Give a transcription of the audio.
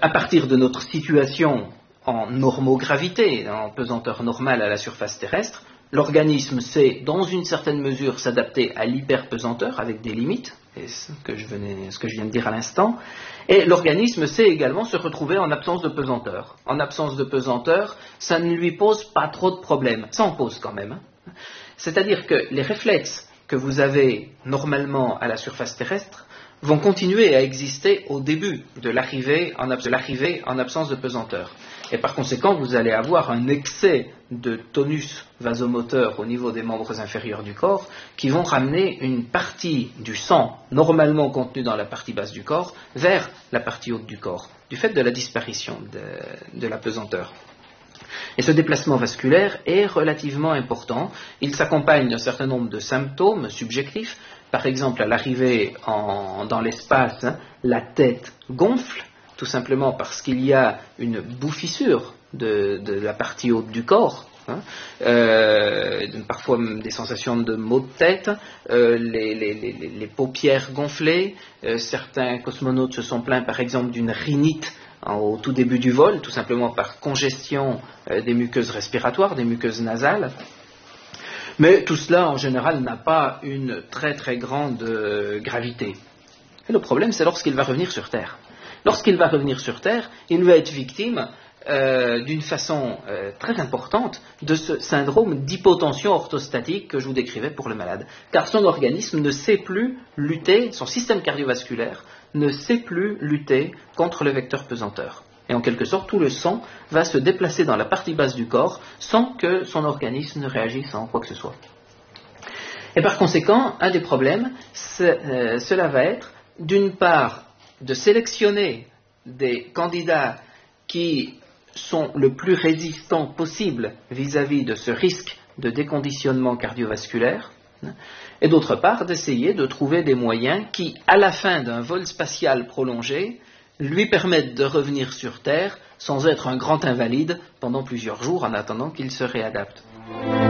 à partir de notre situation en normogravité, en pesanteur normale à la surface terrestre, l'organisme sait, dans une certaine mesure, s'adapter à l'hyperpesanteur avec des limites, et ce que je viens de dire à l'instant, et l'organisme sait également se retrouver en absence de pesanteur. En absence de pesanteur, ça ne lui pose pas trop de problèmes, ça en pose quand même. C'est-à-dire que les réflexes que vous avez normalement à la surface terrestre vont continuer à exister au début de l'arrivée en absence de pesanteur. Et par conséquent, vous allez avoir un excès de tonus vasomoteur au niveau des membres inférieurs du corps qui vont ramener une partie du sang normalement contenue dans la partie basse du corps vers la partie haute du corps, du fait de la disparition de la pesanteur. Et ce déplacement vasculaire est relativement important. Il s'accompagne d'un certain nombre de symptômes subjectifs. Par exemple, à l'arrivée dans l'espace, la tête gonfle, tout simplement parce qu'il y a une bouffissure de la partie haute du corps, parfois des sensations de maux de tête, les paupières gonflées. Certains cosmonautes se sont plaints par exemple d'une rhinite au tout début du vol, tout simplement par congestion des muqueuses respiratoires, des muqueuses nasales. Mais tout cela, en général, n'a pas une très très grande gravité. Et le problème, c'est lorsqu'il va revenir sur Terre. Lorsqu'il va revenir sur Terre, il va être victime d'une façon très importante de ce syndrome d'hypotension orthostatique que je vous décrivais pour le malade. Car son organisme ne sait plus lutter, son système cardiovasculaire ne sait plus lutter contre le vecteur pesanteur. Et en quelque sorte, tout le sang va se déplacer dans la partie basse du corps sans que son organisme ne réagisse en quoi que ce soit. Et par conséquent, un des problèmes, cela va être, d'une part, de sélectionner des candidats qui sont le plus résistants possible vis-à-vis de ce risque de déconditionnement cardiovasculaire, et d'autre part, d'essayer de trouver des moyens qui, à la fin d'un vol spatial prolongé, lui permettent de revenir sur Terre sans être un grand invalide pendant plusieurs jours en attendant qu'il se réadapte.